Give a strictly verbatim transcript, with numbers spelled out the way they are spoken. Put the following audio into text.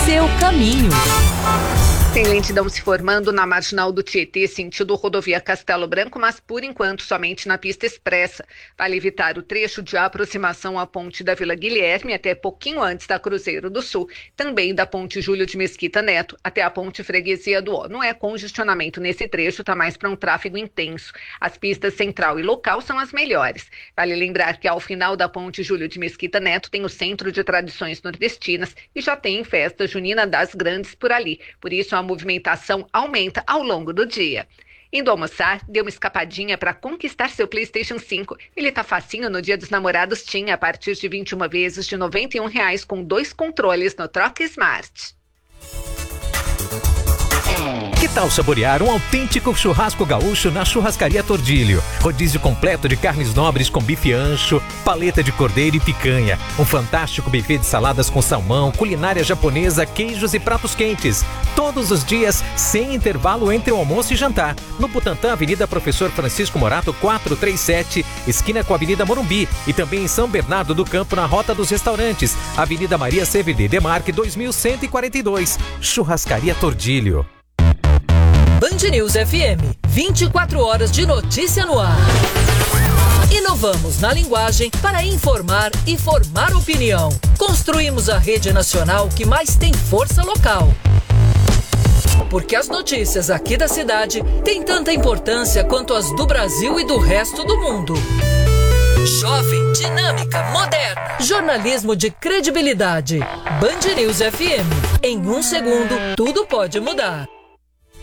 seu caminho. Tem lentidão se formando na marginal do Tietê, sentido rodovia Castelo Branco, mas por enquanto somente na pista expressa. Vale evitar o trecho de aproximação à ponte da Vila Guilherme até pouquinho antes da Cruzeiro do Sul, também da ponte Júlio de Mesquita Neto até a ponte Freguesia do Ó. Não é congestionamento nesse trecho, tá mais para um tráfego intenso. As pistas central e local são as melhores. Vale lembrar que ao final da ponte Júlio de Mesquita Neto tem o Centro de Tradições Nordestinas e já tem festa junina das grandes por ali. Por isso a movimentação aumenta ao longo do dia. Indo almoçar, dê uma escapadinha para conquistar seu PlayStation cinco. Ele tá facinho no Dia dos Namorados, tinha a partir de vinte e uma vezes de noventa e um reais com dois controles no Troca Smart. Que tal saborear um autêntico churrasco gaúcho na Churrascaria Tordilho? Rodízio completo de carnes nobres com bife ancho, paleta de cordeiro e picanha. Um fantástico buffet de saladas com salmão, culinária japonesa, queijos e pratos quentes. Todos os dias, sem intervalo entre o almoço e jantar. No Butantã, Avenida Professor Francisco Morato, quatrocentos e trinta e sete, esquina com a Avenida Morumbi. E também em São Bernardo do Campo, na Rota dos Restaurantes. Avenida Maria C V D Demarque, dois mil cento e quarenta e dois. Churrascaria Tordilho. Band News F M, vinte e quatro horas de notícia no ar. Inovamos na linguagem para informar e formar opinião. Construímos a rede nacional que mais tem força local. Porque as notícias aqui da cidade têm tanta importância quanto as do Brasil e do resto do mundo. Jovem, dinâmica, moderna. Jornalismo de credibilidade. Band News F M. Em um segundo, tudo pode mudar.